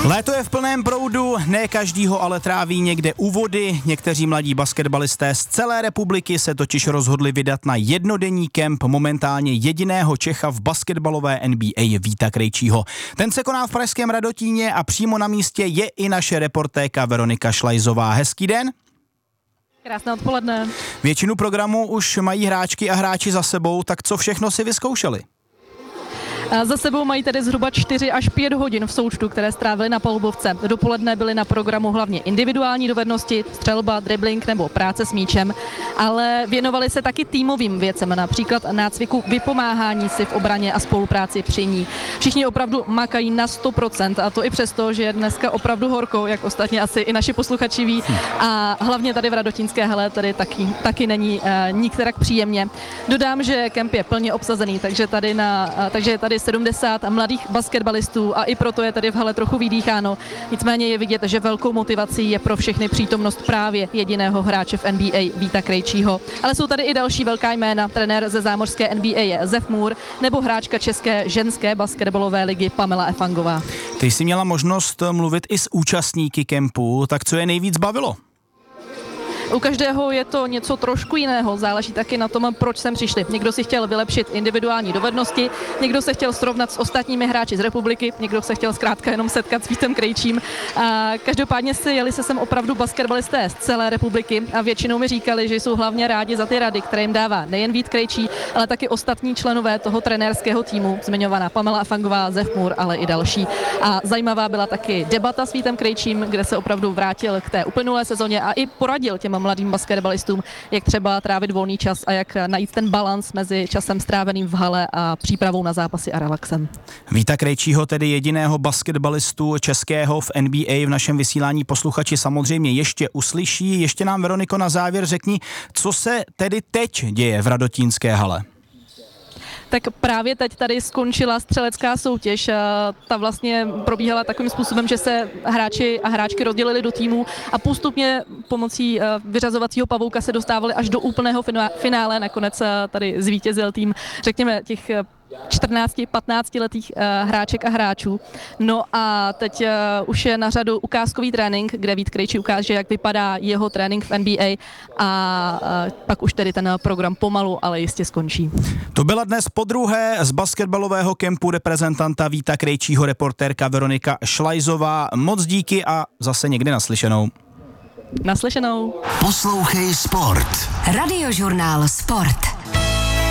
Léto je v plném proudu, ne každýho ale tráví někde u vody. Někteří mladí basketbalisté z celé republiky se totiž rozhodli vydat na jednodenní kemp momentálně jediného Čecha v basketbalové NBA Víta Krejčího. Ten se koná v pražském Radotíně a přímo na místě je i naše reportéka Veronika Šlajzová. Hezký den. Krásné odpoledne. Většinu programu už mají hráčky a hráči za sebou, tak co všechno si vyzkoušeli? Za sebou mají tedy zhruba 4 až 5 hodin v součtu, které strávili na palubovce. Dopoledne byly na programu hlavně individuální dovednosti, střelba, dribbling nebo práce s míčem, ale věnovali se taky týmovým věcem, například nácviku vypomáhání si v obraně a spolupráci při ní. Všichni opravdu makají na 100% a to i přesto, že je dneska opravdu horko, jak ostatně asi i naši posluchači ví, a hlavně tady v Radotínské hale tady taky není nikterak příjemně. Dodám, že kemp je plně obsazený, takže je tady 70 mladých basketbalistů a i proto je tady v hale trochu vydýcháno. Nicméně je vidět, že velkou motivací je pro všechny přítomnost právě jediného hráče v NBA Víta Krejčího. Ale jsou tady i další velká jména, trenér ze zámořské NBA Zef Můr nebo hráčka české ženské basketbalové ligy Pamela Efangová. Ty jsi měla možnost mluvit i s účastníky kempu, tak co je nejvíc bavilo? U každého je to něco trošku jiného, záleží taky na tom, proč sem přišli. Někdo si chtěl vylepšit individuální dovednosti, někdo se chtěl srovnat s ostatními hráči z republiky, někdo se chtěl zkrátka jenom setkat s Vítem Krejčím. A každopádně jeli se sem opravdu basketbalisté z celé republiky a většinou mi říkali, že jsou hlavně rádi za ty rady, které jim dává nejen Vít Krejčí, ale taky ostatní členové toho trenérského týmu, zmiňovaná Pamela Efangová, Zef Můr, ale i další. A zajímavá byla taky debata s Vítem Krejčím, kde se opravdu vrátil k té uplynulé sezóně a i poradil těm mladým basketbalistům, jak třeba trávit volný čas a jak najít ten balans mezi časem stráveným v hale a přípravou na zápasy a relaxem. Víta Krejčího, tedy jediného basketbalistu českého v NBA, v našem vysílání posluchači samozřejmě ještě uslyší. Ještě nám, Veroniko, na závěr řekni, co se tedy teď děje v Radotínské hale? Tak právě teď tady skončila střelecká soutěž. Ta vlastně probíhala takovým způsobem, že se hráči a hráčky rozdělili do týmů a postupně pomocí vyřazovacího pavouka se dostávali až do úplného finále. Nakonec tady zvítězil tým, řekněme, těch 14-15 letých hráček a hráčů. No a teď už je na řadu ukázkový trénink, kde Vít Krejčí ukáže, jak vypadá jeho trénink v NBA a pak už tedy ten program pomalu, ale jistě skončí. To byla dnes podruhé z basketbalového kempu reprezentanta Víta Krejčího reportérka Veronika Šlajzová. Moc díky a zase někdy naslyšenou. Naslyšenou. Poslouchej Sport. Radiožurnál Sport.